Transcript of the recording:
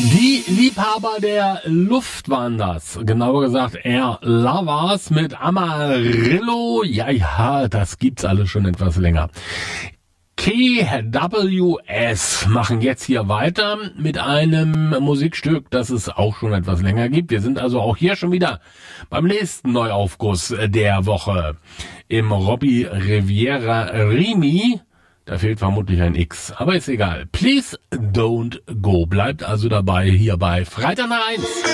Die Liebhaber der Luft waren das. Genauer gesagt Air Lovers mit Amarillo. Ja, das gibt's alles schon etwas länger. KWS machen jetzt hier weiter mit einem Musikstück, das es auch schon etwas länger gibt. Wir sind also auch hier schon wieder beim nächsten Neuaufguss der Woche im Robbie Riviera Rimi. Da fehlt vermutlich ein X, aber ist egal. Please don't go. Bleibt also dabei hier bei Freitag nach 1.